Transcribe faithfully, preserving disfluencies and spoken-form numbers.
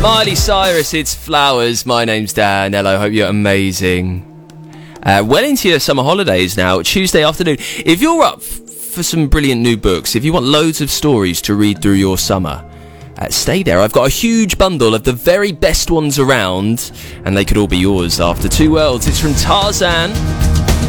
Miley Cyrus, it's Flowers. My name's Dan. Hello, hope you're amazing. Uh, well into your summer holidays now, Tuesday afternoon. If you're up f- for some brilliant new books, if you want loads of stories to read through your summer, uh, stay there. I've got a huge bundle of the very best ones around, and they could all be yours after Two Worlds. It's from Tarzan.